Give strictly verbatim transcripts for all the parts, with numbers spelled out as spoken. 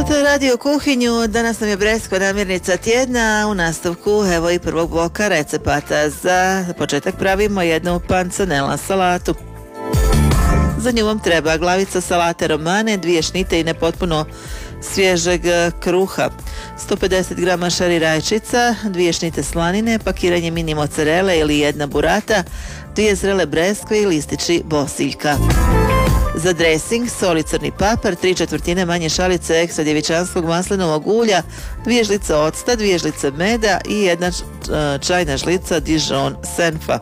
Slušate Radio Kuhinju, danas nam je breskva namirnica tjedna, u nastavku evo i prvog bloka recepata. Za početak pravimo jednu pancanela salatu. Za nju vam treba glavica salate romane, dvije šnite potpuno svježeg kruha, sto pedeset grama šari rajčica, dvije šnite slanine, pakiranje mini mozzarele ili jedna burata, dvije zrele breskve i listići bosiljka. Za dresing, sol i crni papar, tri četvrtine manje šalice ekstra djevičanskog maslinovog ulja, dvije žlice octa, dvije žlice meda i jedna čajna žlica Dijon senfa.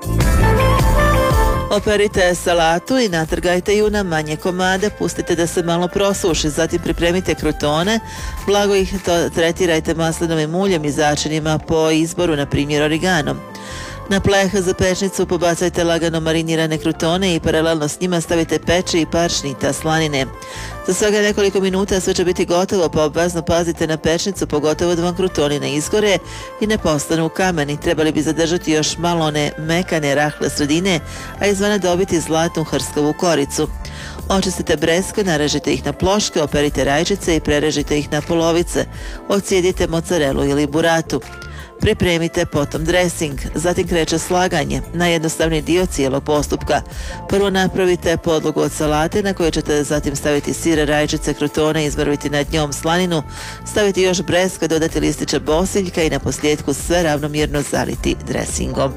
Operite salatu i natrgajte ju na manje komade, pustite da se malo prosuši, zatim pripremite krutone, blago ih tretirajte maslinovim uljem i začinima po izboru, na primjer origanom. Na pleh za pečnicu pobacajte lagano marinirane krutone i paralelno s njima stavite peči i par šnita slanine. Za svega nekoliko minuta sve će biti gotovo, pa obvezno pazite na pečnicu, pogotovo da vam krutoni ne izgore i ne postanu kameni. Trebali bi zadržati još malo one mekane rahle sredine, a izvana dobiti zlatnu hrskavu koricu. Očistite breskve, narežite ih na ploške, operite rajčice i prerežite ih na polovice. Ocijedite mozzarelu ili buratu. Pripremite potom dresing, zatim kreće slaganje, najjednostavniji dio cijelog postupka. Prvo napravite podlogu od salate na koju ćete zatim staviti sir, rajčice, krutone, izvrviti nad njom slaninu, staviti još breskve, dodati listiće bosiljka i na posljedku sve ravnomjerno zaliti dresingom.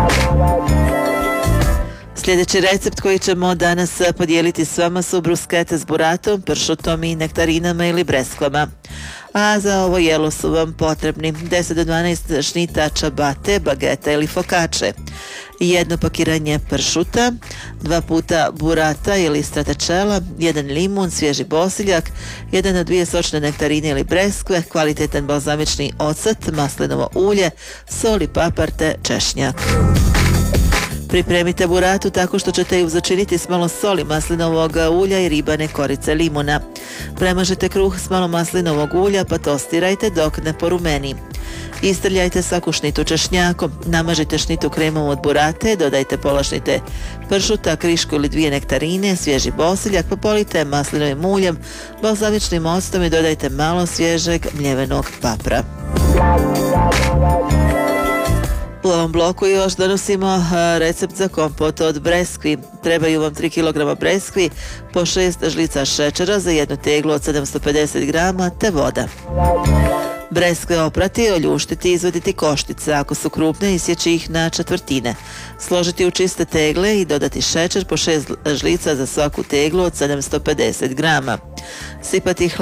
Sljedeći recept koji ćemo danas podijeliti s vama su bruskete s buratom, pršutom i nektarinama ili breskvama. A za ovo jelo su vam potrebni deset do dvanaest šnita čabate, bageta ili fokače, jedno pakiranje pršuta, dva puta burata ili stracciatella, jedan limun, svježi bosiljak, jedan do dvije sočne nektarine ili breskve, kvalitetan balzamični ocet, maslinovo ulje, sol i papar te češnjak. Pripremite buratu tako što ćete ju začiniti s malo soli, maslinovog ulja i ribane korice limuna. Premažite kruh s malo maslinovog ulja pa tostirajte dok ne porumeni. Istrljajte svaku šnitu češnjakom, namažite šnitu kremom od burate, dodajte pola šnite pršuta, krišku ili dvije nektarine, svježi bosiljak, popolite maslinovim uljem, balzamičnim octom i dodajte malo svježeg mljevenog papra. U ovom bloku još donosimo recept za kompot od breskvi. Trebaju vam tri kilograma breskvi, po šest žlica šećera za jednu teglu od sedamsto pedeset grama te voda. Breskve oprati, oljuštiti i izvaditi koštice. Ako su krupne, isjeći ih na četvrtine. Složiti u čiste tegle i dodati šećer po šest žlica za svaku teglu od sedamsto pedeset grama. Sipati